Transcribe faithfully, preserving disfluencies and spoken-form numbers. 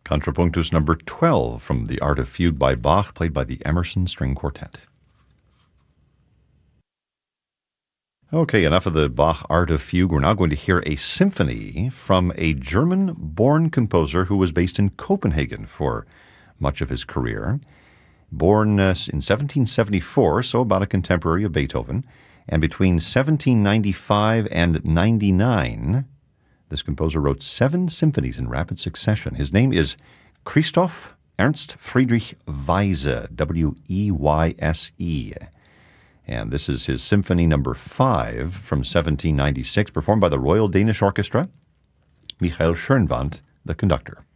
Contrapunctus number twelve from the Art of Fugue by Bach, played by the Emerson String Quartet. Okay, enough of the Bach Art of Fugue. We're now going to hear a symphony from a German-born composer who was based in Copenhagen for much of his career. Born uh, in seventeen seventy-four, so about a contemporary of Beethoven, and between seventeen ninety-five and ninety-nine, this composer wrote seven symphonies in rapid succession. His name is Christoph Ernst Friedrich Weyse, W E Y S E. And this is his Symphony number five from seventeen ninety-six, performed by the Royal Danish Orchestra. Michael Schönwandt, the conductor.